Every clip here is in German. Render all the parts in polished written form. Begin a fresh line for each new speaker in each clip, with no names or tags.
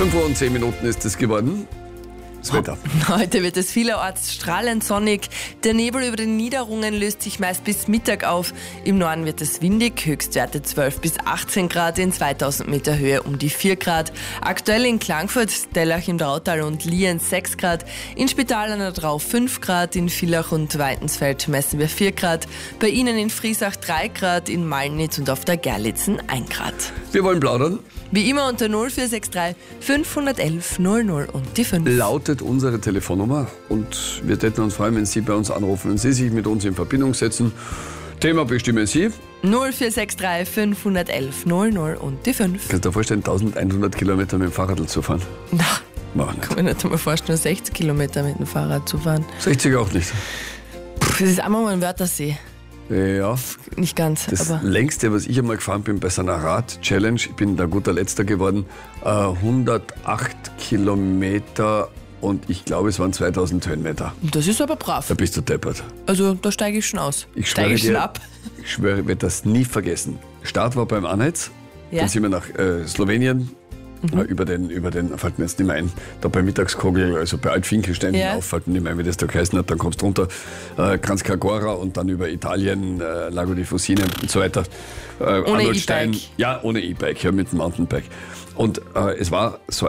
5:10 ist es geworden. Das Wetter.
Heute wird es vielerorts strahlend sonnig. Der Nebel über den Niederungen löst sich meist bis Mittag auf. Im Norden wird es windig, Höchstwerte 12 bis 18 Grad, in 2000 Meter Höhe um die 4 Grad. Aktuell in Klagenfurt, Tellach im Drautal und Lienz 6 Grad, in Spital an der Drau 5 Grad, in Villach und Weitensfeld messen wir 4 Grad, bei Ihnen in Friesach 3 Grad, in Malnitz und auf der Gerlitzen 1 Grad.
Wir wollen plaudern.
Wie immer unter 0463 511 00 und die 5.
Lautet unsere Telefonnummer und wir täten uns freuen, wenn Sie bei uns anrufen und Sie sich mit uns in Verbindung setzen. Thema bestimmen Sie.
0463 511 00 und die 5.
Kannst du dir vorstellen, 1100 Kilometer mit dem Fahrrad zu fahren?
Na,
Mach nicht.
kann mir nicht einmal vorstellen, 60 Kilometer mit dem Fahrrad zu fahren.
60 auch nicht.
Das ist einmal mal ein Wörthersee.
Ja,
Nicht ganz,
das
aber
längste, was ich einmal gefahren bin bei so einer Rad-Challenge, ich bin da guter Letzter geworden, 108 Kilometer und ich glaube, es waren 2000 Höhenmeter.
das ist aber brav.
Da bist du deppert.
Also da steige ich schon aus.
Ich
Steige
schwöre
ich schon
dir,
ab.
ich schwöre, ich werde das nie vergessen. Start war beim Anheiz,
Ja.
dann sind wir nach Slowenien, über den, fällt mir jetzt nicht mehr ein, da bei Mittagskogel, also bei Altfinkelstein
Ja.
hinauf, fällt mir nicht mehr ein, wie das da geheißen hat, dann kommst du runter, Kranjskagora und dann über Italien, Lago di Fusine und so weiter.
Ohne
Arnoldstein.
E-Bike.
Ja, ohne E-Bike, ja, mit dem Mountainbike. Und es war so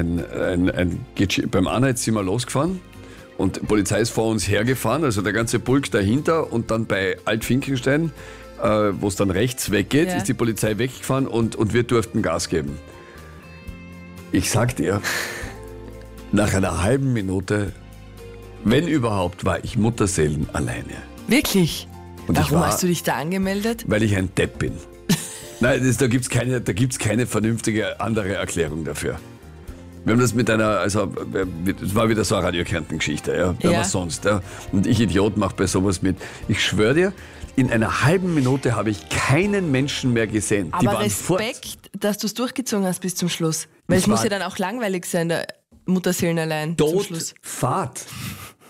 beim Anheiz sind wir losgefahren. Und die Polizei ist vor uns hergefahren, also der ganze Pulk dahinter und dann bei Altfinkelstein, wo es dann rechts weggeht,
Ja.
ist die Polizei weggefahren und wir durften Gas geben. Ich sag dir, nach einer halben Minute, wenn überhaupt, war ich Mutterseelen alleine.
Wirklich?
Und ich
Warum
war-
hast du dich da angemeldet?
Weil ich ein Depp bin. Nein, da gibt's keine vernünftige andere Erklärung dafür. Wir haben das mit das war wieder so eine Radio Kärnten-Geschichte, ja. Wer
Ja.
was sonst, ja. Und ich Idiot mache bei sowas mit. Ich schwöre dir, in einer halben Minute habe ich keinen Menschen mehr gesehen. Die
Aber
waren fort.
Respekt, dass du es durchgezogen hast bis zum Schluss. Weil
Ich
es muss
war-
ja dann auch langweilig sein, der Mutterseelen allein zum Schluss.
Todfahrt.